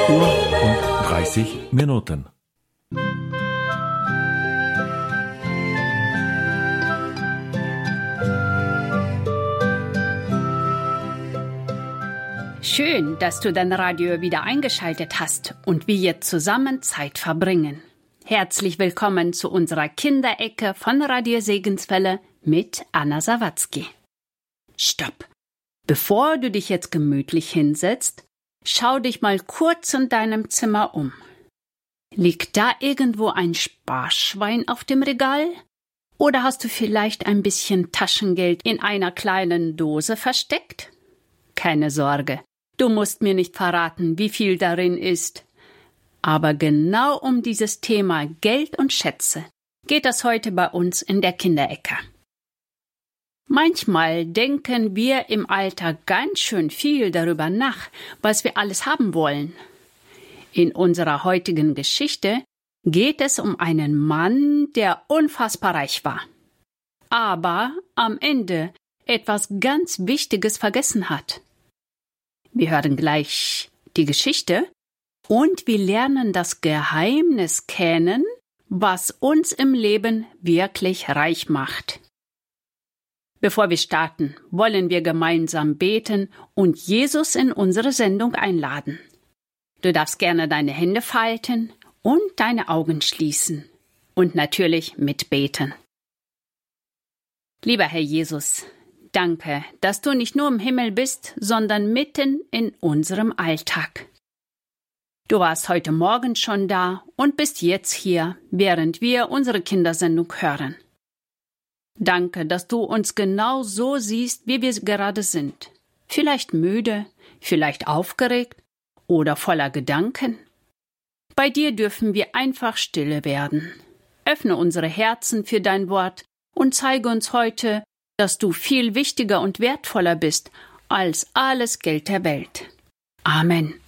8:30 Schön, dass du dein Radio wieder eingeschaltet hast und wir jetzt zusammen Zeit verbringen. Herzlich willkommen zu unserer Kinderecke von Radio Segenswelle mit Anna Sawatzki. Stopp! Bevor du dich jetzt gemütlich hinsetzt, schau dich mal kurz in deinem Zimmer um. Liegt da irgendwo ein Sparschwein auf dem Regal? Oder hast du vielleicht ein bisschen Taschengeld in einer kleinen Dose versteckt? Keine Sorge. Du musst mir nicht verraten, wie viel darin ist. Aber genau um dieses Thema Geld und Schätze geht es heute bei uns in der Kinderecke. Manchmal denken wir im Alltag ganz schön viel darüber nach, was wir alles haben wollen. In unserer heutigen Geschichte geht es um einen Mann, der unfassbar reich war, aber am Ende etwas ganz Wichtiges vergessen hat. Wir hören gleich die Geschichte und wir lernen das Geheimnis kennen, was uns im Leben wirklich reich macht. Bevor wir starten, wollen wir gemeinsam beten und Jesus in unsere Sendung einladen. Du darfst gerne deine Hände falten und deine Augen schließen und natürlich mitbeten. Lieber Herr Jesus, danke, dass du nicht nur im Himmel bist, sondern mitten in unserem Alltag. Du warst heute Morgen schon da und bist jetzt hier, während wir unsere Kindersendung hören. Danke, dass du uns genau so siehst, wie wir gerade sind. Vielleicht müde, vielleicht aufgeregt oder voller Gedanken. Bei dir dürfen wir einfach stille werden. Öffne unsere Herzen für dein Wort und zeige uns heute, dass du viel wichtiger und wertvoller bist als alles Geld der Welt. Amen.